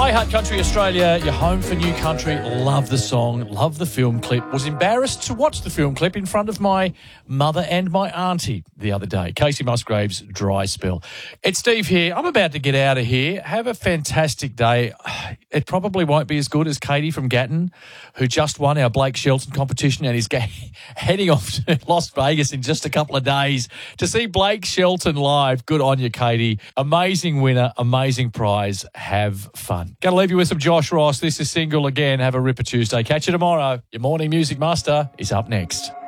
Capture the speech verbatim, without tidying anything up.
Hi, Hut Country Australia. You're home for New Country. Love the song. Love the film clip. Was embarrassed to watch the film clip in front of my mother and my auntie the other day. Casey Musgrave's Dry Spell. It's Steve here. I'm about to get out of here. Have a fantastic day. It probably won't be as good as Katie from Gatton, who just won our Blake Shelton competition and is heading off to Las Vegas in just a couple of days to see Blake Shelton live. Good on you, Katie. Amazing winner, amazing prize. Have fun. Going to leave you with some Josh Ross. This is Single again. Have a ripper Tuesday. Catch you tomorrow. Your morning music master is up next.